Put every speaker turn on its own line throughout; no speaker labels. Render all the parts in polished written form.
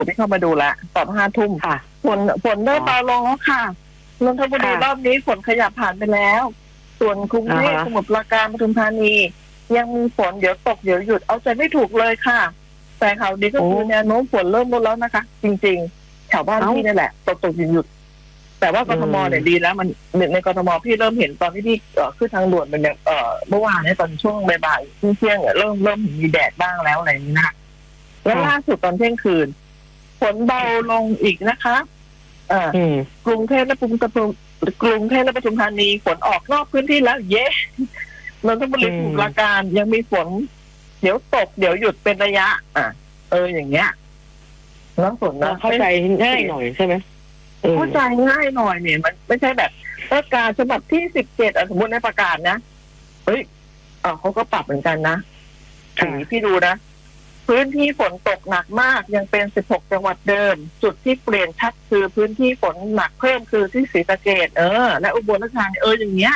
ผมไปเข้ามาดูละตอน5 ทุ่ม
ค่ะ
ฝนเริ่มเบาลงแล้วค่ะนนทบุรีรอบนี้ฝนขยับผ่านไปแล้ว ส่วนกรุงเทพสมุทรปราการปทุมธานียังมีฝนเดี๋ยวตกเดี๋ยวหยุดเอาใจไม่ถูกเลยค่ะแต่ข่าวดีก็คือแนวโน้มฝนเริ่มลดแล้วนะคะจริงๆแถวบ้านพี่นี่แหละตกหยุดแต่ว่ากทมเนี่ยดีแล้วมันในกทมพี่เริ่มเห็นตอนที่พี่ขึ้นทางด่วนเป็นแบบเมื่อวานเนี่ยตอนช่วงบ่ายๆเที่ยงเนี่ยเริ่มมีแดดบ้างแล้วอะไรนี้นะแล้วล่าสุดตอนเที่ยงคืนฝนเบาลงอีกนะคะกรุงเทพและปทุมธานีฝนออกนอกพื้นที่แล้วเย้นนทบุรีสมุทรปราการยังมีฝนเดี๋ยวตกเดี๋ยวหยุดเป็นระยะอย่างเงี้ยแล้วฝนนะ
เข้าใจง่ายหน่อยใช่ไหม
เข้าใจง่ายหน่อยเนี่ยมันไม่ใช่แบบประกาศฉบับที่17สมมติในประกาศนะเขาก็ปรับเหมือนกันนะพี่ดูนะพื้นที่ฝนตกหนักมากยังเป็น16จังหวัดเดิมจุดที่เปลี่ยนชัดคือพื้นที่ฝนหนักเพิ่มคือที่ศรีสะเกษและอุบลราชธานีอย่างเงี้ย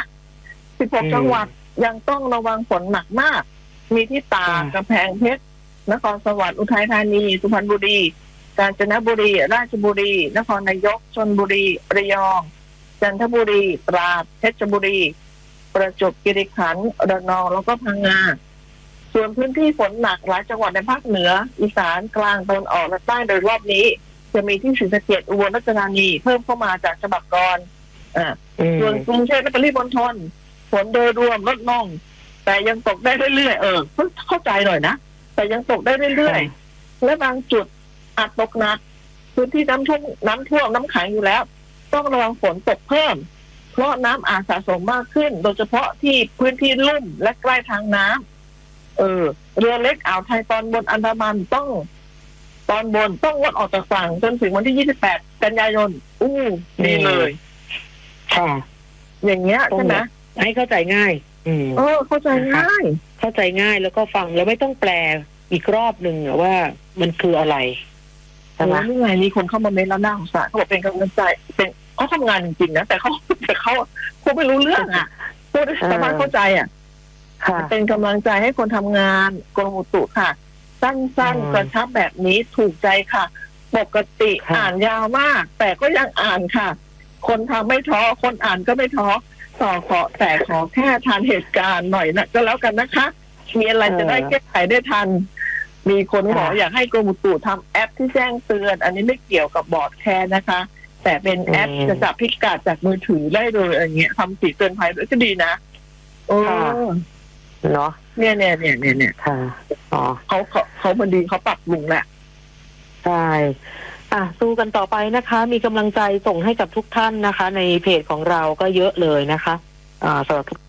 16จังหวัดยังต้องระวังฝนหนักมากมีที่ตากกำแพงเพชรนครสวรรค์อุทัยธานีสุพรรณบุรีกาญจนบุรีราชบุรีนครนายกชลบุรีระยองจันทบุรีตราดเพชรบุรีประจวบคีรีขันธ์ระนองแล้วก็พังงาส่วนพื้นที่ฝนหนักหลายจังหวัดในภาคเหนืออีสานกลางตะวันออกและใต้โดยรอบนี้จะมีที่ศรีสะเกษอุบลราชธานีเพิ่มเข้ามาจากฉบับก่อนส่วนกรุงเทพและปริมณฑลฝนโดยรวมลดลงแต่ยังตกได้เรื่อยๆเข้าใจหน่อยนะแต่ยังตกได้เรื่อยๆและบางจุดอาจตกหนักพื้นที่น้ำท่วมน้ำขังอยู่แล้วต้องระวังฝนตกเพิ่มเพราะน้ำอาจสะสมมากขึ้นโดยเฉพาะที่พื้นที่ลุ่มและใกล้ทางน้ำเรือเล็กอ่าวไทยตอนบนอันดามันต้องงดออกจากฝั่งจนถึงวันที่28กันยายนดีเลย
ค่ะ
อย่างเงี้ยใช่ไหม
ให้เข้าใจง่าย
เข้าใจง่
ายแล้วก็ฟังแล้วไม่ต้องแปลอีกรอบหนึ่งว่ามันคืออะไร
ใช่ไหมนี่ไงมีคนเข้ามาเม้นแล้วน่าสงสารเขาบอกเป็นกำลังใจเป็นเขาทำงานจริงๆนะแต่เขาไม่รู้เรื่องพูดให้ชาวบ้านเข้าใจเป็นกำลังใจให้คนทำงานกรมอุตุค่ะสั้นๆกระชับแบบนี้ถูกใจค่ะปกติอ่านยาวมากแต่ก็ยังอ่านค่ะคนทำไม่ท้อคนอ่านก็ไม่ท้อแต่ขอแค่ทันเหตุการณ์หน่อยนะก็แล้วกันนะคะมีอะไรจะได้แก้ไขได้ทันมีคนบอกอยากให้กรมอุตุทำแอปที่แจ้งเตือนอันนี้ไม่เกี่ยวกับบอร์ดแคร์นะคะแต่เป็นแอปจะจับพิกัดจากมือถือได้เลยอย่างเงี้ยทำสีเตือนภัยด้วยก็ดีนะ
เนาะ
เนี่ย
ค่ะ
เขามันดีเขาปรับปรุงแหละ
ใช่สู้กันต่อไปนะคะมีกำลังใจส่งให้กับทุกท่านนะคะในเพจของเราก็เยอะเลยนะคะสำหรับทุก